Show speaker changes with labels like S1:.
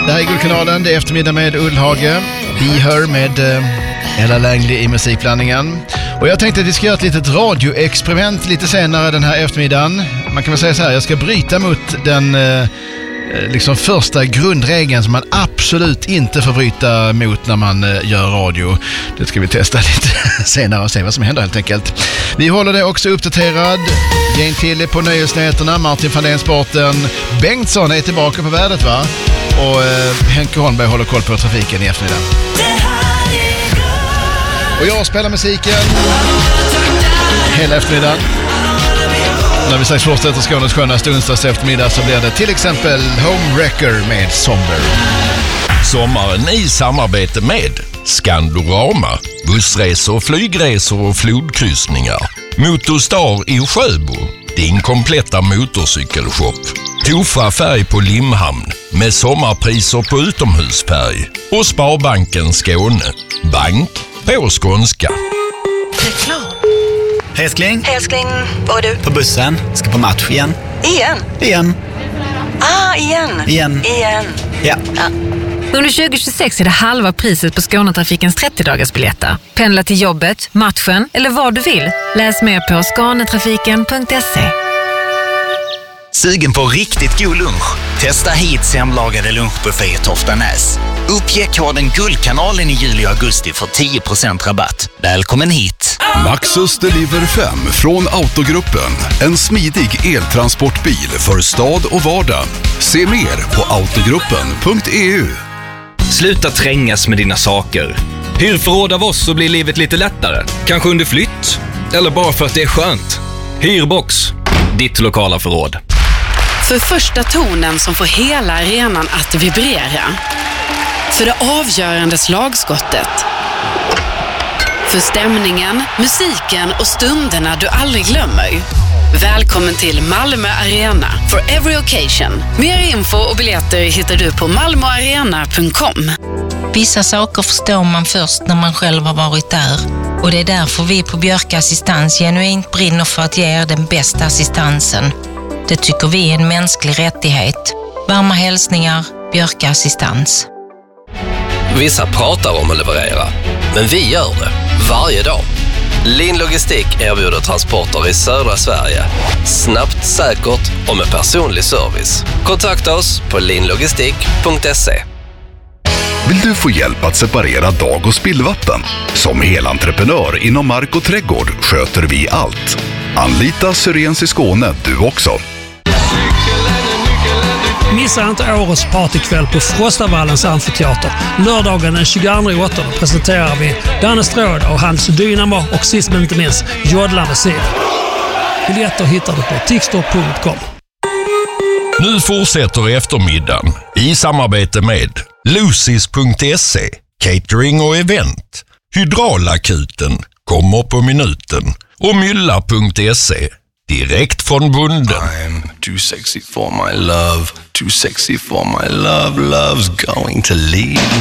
S1: Det här är Guldkanalen, det är eftermiddag med Ullhage. Vi hör med Ella Langley i musikblandningen. Och jag tänkte att vi ska göra ett litet radioexperiment lite senare den här eftermiddagen. Man kan väl säga så här, jag ska bryta mot den liksom första grundregeln som man absolut inte får bryta mot när man gör radio. Det ska vi testa lite senare och se vad som händer helt enkelt. Vi håller det också uppdaterad. Jane Tilly på nöjesnäterna, Martin van den Sporten. Bengtsson är tillbaka på värdet, va? Och Henke Holmberg håller koll på trafiken i eftermiddag. Och jag spelar musiken hela eftermiddagen. När vi strax fortsätter Skånes skönaste onsdags eftermiddag så blir det till exempel Home Wrecker med Somber.
S2: Sommaren i samarbete med Skandorama, bussresor, flygresor och flodkryssningar. Motorstar i Sjöbo, din kompletta motorcykelshop. Tofa färg på Limhamn med sommarpriser på utomhusfärg. Och Sparbanken Skåne, bank på skånska.
S3: Reklam.
S4: Älskling,
S3: vad är du?
S4: på bussen. Ska på match igen.
S3: Igen? Igen.
S4: Ja.
S5: Under 2026 är det halva priset på Skånetrafikens 30-dagarsbiljetter. Pendla till jobbet, matchen eller vad du vill. Läs mer på skanetrafiken.se.
S6: Sugen på riktigt god lunch? Testa hit hemlagade lunchbuffé i Toftanäs. Uppge koden Guldkanalen i juli och augusti för 10% rabatt. Välkommen hit!
S7: Maxus Deliver 5 från Autogruppen. En smidig eltransportbil för stad och vardag. Se mer på autogruppen.eu.
S8: Sluta trängas med dina saker. Hyr förråd av oss så blir livet lite lättare. Kanske under flytt. Eller bara för att det är skönt. Hyrbox. Ditt lokala förråd.
S9: För första tonen som får hela arenan att vibrera. För det avgörande slagskottet. För stämningen, musiken och stunderna du aldrig glömmer. Välkommen till Malmö Arena for every occasion. Mer info och biljetter hittar du på malmoarena.com.
S10: Vissa saker förstår man först när man själv har varit där. Och det är därför vi på Björk Assistans genuint brinner för att ge er den bästa assistansen. Det tycker vi är en mänsklig rättighet. Varma hälsningar, Björk Assistans.
S11: Vissa pratar om att leverera, men vi gör det varje dag. Lin Logistik erbjuder transporter i södra Sverige. Snabbt, säkert och med personlig service. Kontakta oss på linlogistik.se.
S7: Vill du få hjälp att separera dag- och spillvatten? Som helentreprenör inom mark och trädgård sköter vi allt. Anlita Syrens i Skåne du också.
S12: Missa inte årets partykväll på Frostavallens amfiteater. Lördagen den 22/8 presenterar vi Danne Stråd och hans Dynamo och sist men inte minst Jodlande Sid. Biljetter hittar du på tixter.com.
S2: Nu fortsätter eftermiddagen i samarbete med Lucis.se, catering och event. Hydraulakuten kommer på minuten. Och Mylla.se, direkt från bonden.
S13: I'm too sexy for my love, too sexy for my love, love's going to leave.